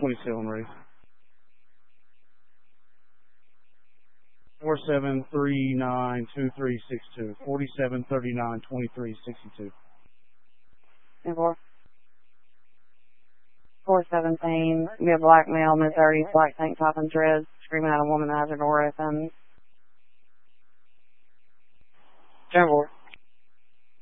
27 ready. 47392362. 47392362. 417. Be a black male, mid-30s, black tank top and dreads, screaming at a woman that has her door open. 10-4.